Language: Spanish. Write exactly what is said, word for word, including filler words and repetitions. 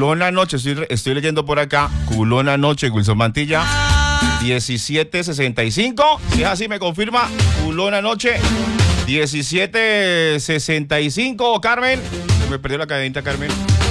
culona noche, estoy, estoy leyendo por acá, culona noche, Wilson Mantilla, diecisiete sesenta y cinco, si es así me confirma, culona noche, diecisiete sesenta y cinco, Carmen, se me perdió la cadenita, Carmen.